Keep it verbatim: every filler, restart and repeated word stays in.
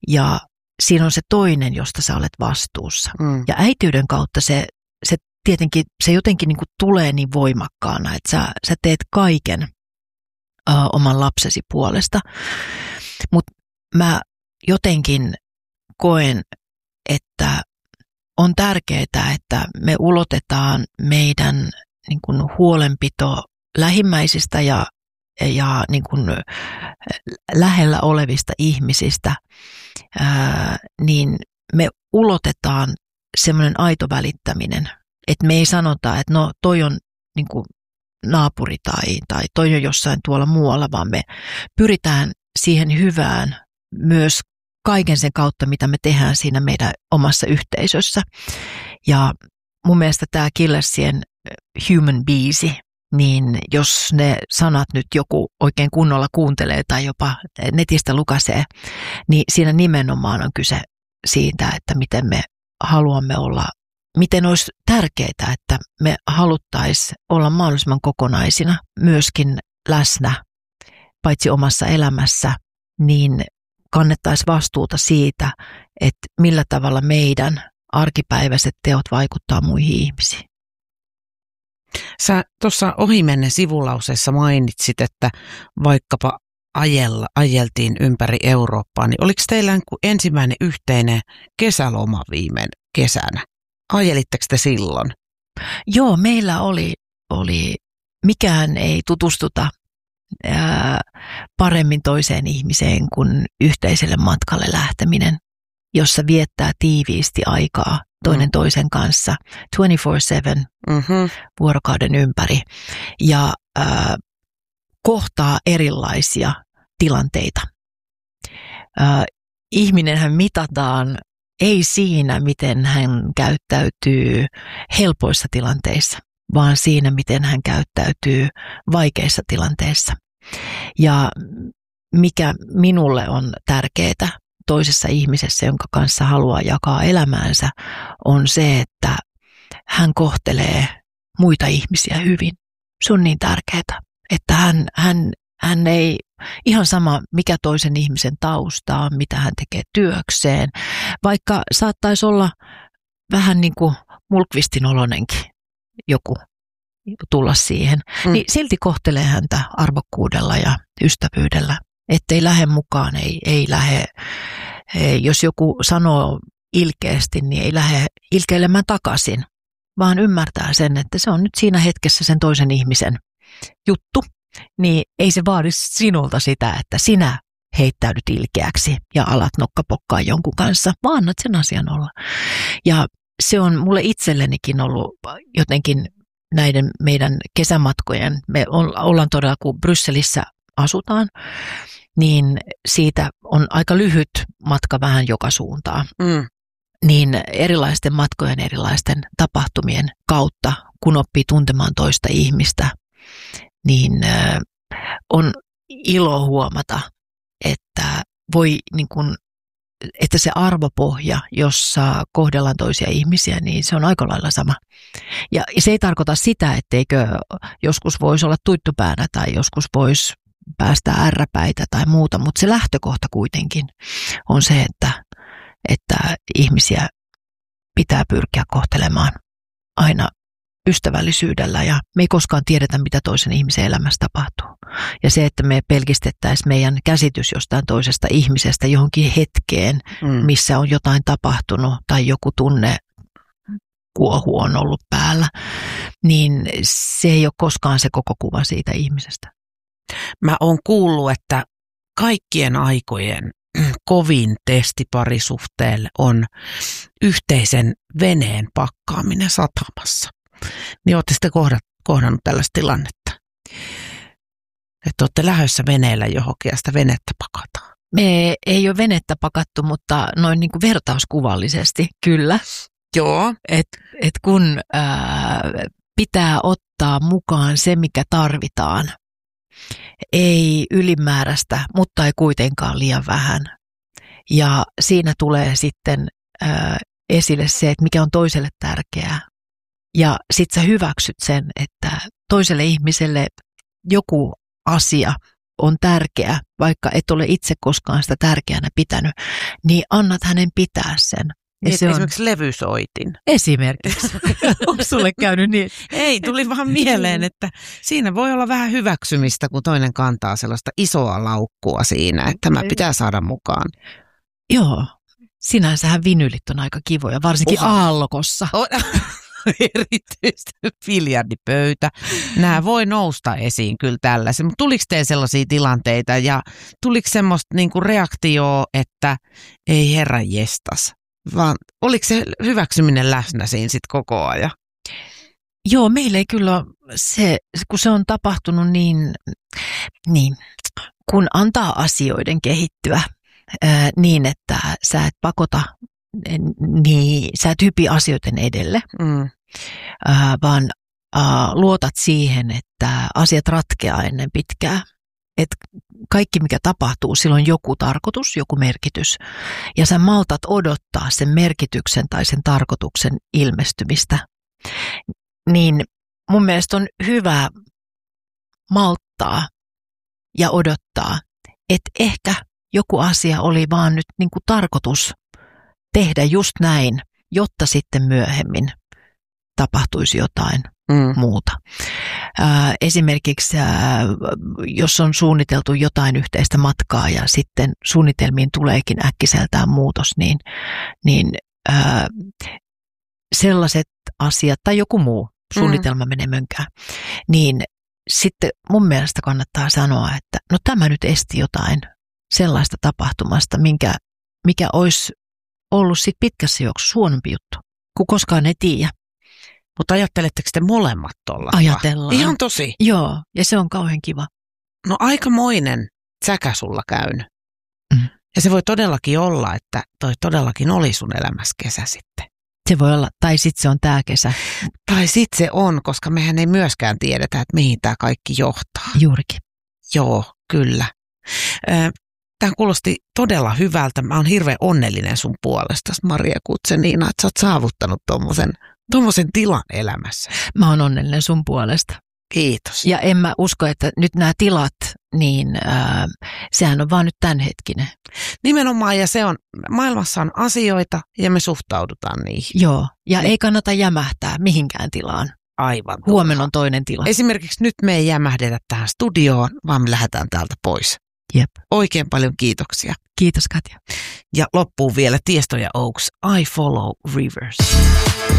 ja siinä on se toinen, josta sä olet vastuussa. Mm. Ja äitiyden kautta se, se tietenkin, se jotenkin niin kuin tulee niin voimakkaana, että sä, sä teet kaiken ö, oman lapsesi puolesta. Mutta mä jotenkin koen, että on tärkeää, että me ulotetaan meidän niin kuin huolenpito lähimmäisistä ja, ja niin kuin lähellä olevista ihmisistä, ää, niin me ulotetaan semmoinen aito välittäminen, että me ei sanota, että no toi on niin kuin naapuri tai, tai toi on jossain tuolla muualla, vaan me pyritään siihen hyvään myös kaiken sen kautta, mitä me tehdään siinä meidän omassa yhteisössä. Ja mun mielestä tämä Killersien Human biisi, niin jos ne sanat nyt joku oikein kunnolla kuuntelee tai jopa netistä lukasee, niin siinä nimenomaan on kyse siitä, että miten me haluamme olla, miten olisi tärkeää, että me haluttaisiin olla mahdollisimman kokonaisina, myöskin läsnä, paitsi omassa elämässä, niin kannettaisiin vastuuta siitä, että millä tavalla meidän arkipäiväiset teot vaikuttaa muihin ihmisiin. Sä tuossa ohimennen sivulauseessa mainitsit, että vaikkapa ajella, ajeltiin ympäri Eurooppaa, niin oliko teillä ensimmäinen yhteinen kesäloma viime kesänä? Ajelitteko te silloin? Joo, meillä oli, oli mikään ei tutustuta ää, paremmin toiseen ihmiseen kuin yhteiselle matkalle lähteminen, jossa viettää tiiviisti aikaa toinen mm. toisen kanssa kaksikymmentäneljä seitsemän mm-hmm. vuorokauden ympäri ja ää, kohtaa erilaisia tilanteita. Ää, ihminenhän mitataan ei siinä, miten hän käyttäytyy helpoissa tilanteissa, vaan siinä, miten hän käyttäytyy vaikeissa tilanteissa. Ja mikä minulle on tärkeää toisessa ihmisessä, jonka kanssa haluaa jakaa elämäänsä, on se, että hän kohtelee muita ihmisiä hyvin. Se on niin tärkeää, että hän, hän, hän ei ihan sama, mikä toisen ihmisen tausta on, mitä hän tekee työkseen, vaikka saattaisi olla vähän niin kuin Mulkvistin olonenkin joku tulla siihen, mm. niin silti kohtelee häntä arvokkuudella ja ystävyydellä, ettei lähde mukaan, ei, ei lähde, ei, jos joku sanoo ilkeästi, niin ei lähde ilkeilemään takaisin, vaan ymmärtää sen, että se on nyt siinä hetkessä sen toisen ihmisen juttu, niin ei se vaadi sinulta sitä, että sinä heittäydyt ilkeäksi ja alat nokkapokkaa jonkun kanssa, vaan annat sen asian olla. Ja se on mulle itsellenikin ollut jotenkin näiden meidän kesämatkojen, me ollaan todella, kun Brysselissä asutaan, niin siitä on aika lyhyt matka vähän joka suuntaan. Mm. Niin erilaisten matkojen, erilaisten tapahtumien kautta, kun oppii tuntemaan toista ihmistä, niin on ilo huomata, että voi niin kuin, että se arvopohja, jossa kohdellaan toisia ihmisiä, niin se on aika lailla sama. Ja se ei tarkoita sitä, etteikö joskus voisi olla tuittupäänä tai joskus voisi päästä ärräpäitä tai muuta, mutta se lähtökohta kuitenkin on se, että, että ihmisiä pitää pyrkiä kohtelemaan aina ystävällisyydellä ja me ei koskaan tiedetä, mitä toisen ihmisen elämässä tapahtuu. Ja se, että me pelkistettäisiin meidän käsitys jostain toisesta ihmisestä johonkin hetkeen, mm. missä on jotain tapahtunut tai joku tunne kuohu on ollut päällä, niin se ei ole koskaan se koko kuva siitä ihmisestä. Mä oon kuullut, että kaikkien aikojen kovin testi parisuhteelle on yhteisen veneen pakkaaminen satamassa. Niin ootte sitten kohdannut tällaista tilannetta, että olette lähdössä veneellä johonkin ja sitä venettä pakataan. Me ei ole venettä pakattu, mutta noin niin kuin vertauskuvallisesti kyllä. Joo. Että et kun ää, pitää ottaa mukaan se, mikä tarvitaan, ei ylimääräistä, mutta ei kuitenkaan liian vähän. Ja siinä tulee sitten ää, esille se, että mikä on toiselle tärkeää. Ja sit sä hyväksyt sen, että toiselle ihmiselle joku asia on tärkeä, vaikka et ole itse koskaan sitä tärkeänä pitänyt, niin annat hänen pitää sen. Niin, se esimerkiksi on levysoitin. Esimerkiksi. Onko sulle käynyt niin? Ei, tuli vaan mieleen, että siinä voi olla vähän hyväksymistä, kun toinen kantaa sellaista isoa laukkua siinä, että tämä pitää saada mukaan. Joo, sinänsähän vinylit on aika kivoja, varsinkin Oha. aallokossa. On. Erityisesti biljardipöytä. Nämä voi nousta esiin kyllä tällaisen, mutta tuliko teille sellaisia tilanteita ja tuliko semmoista niinku reaktioa, että ei herran jestas, vaan oliko se hyväksyminen läsnä siinä sitten koko ajan? Joo, meillä ei kyllä se, kun se on tapahtunut niin, niin kun antaa asioiden kehittyä ää, niin, että sä et pakota, niin sä et hypi asioiden edelle, mm. ää, vaan ää, luotat siihen, että asiat ratkeaa ennen pitkää. Että kaikki, mikä tapahtuu, sillä on joku tarkoitus, joku merkitys. Ja sä maltat odottaa sen merkityksen tai sen tarkoituksen ilmestymistä. Niin mun mielestä on hyvä malttaa ja odottaa, että ehkä joku asia oli vaan nyt niin kuin tarkoitus tehdä just näin, jotta sitten myöhemmin tapahtuisi jotain mm. muuta. Ää, esimerkiksi ää, jos on suunniteltu jotain yhteistä matkaa ja sitten suunnitelmiin tuleekin äkkiseltään muutos, niin, niin ää, sellaiset asiat tai joku muu suunnitelma mm. menee mönkään, niin sitten mun mielestä kannattaa sanoa, että no tämä nyt esti jotain sellaista tapahtumasta, minkä, mikä olisi ollut sit pitkässä juoksussa huonompi juttu, kun koskaan ei tiedä. Mutta ajatteletteko te molemmat tuolla? Ajatellaan. Ihan tosi? Joo, ja se on kauhean kiva. No aikamoinen säkä sulla käynyt. Mm. Ja se voi todellakin olla, että toi todellakin oli sun elämässä kesä sitten. Se voi olla, tai sitten se on tää kesä. Tai sitten se on, koska mehän ei myöskään tiedetä, että mihin tämä kaikki johtaa. Juurikin. Joo, kyllä. Tämä kuulosti todella hyvältä. Mä oon hirveän onnellinen sun puolesta, Maria Guzenina, että sä oot saavuttanut tommosen, tommosen tilan elämässä. Mä oon onnellinen sun puolesta. Kiitos. Ja en mä usko, että nyt nämä tilat, niin äh, sehän on vaan nyt tämänhetkinen. Nimenomaan, ja se on, maailmassa on asioita ja me suhtaudutaan niihin. Joo, ja ei kannata jämähtää mihinkään tilaan. Aivan. Huomenna on toinen tila. Esimerkiksi nyt me ei jämähdetä tähän studioon, vaan me lähdetään täältä pois. Jep. Oikein paljon kiitoksia. Kiitos Katja. Ja loppuun vielä Tiesto ja Oaks, I Follow Rivers.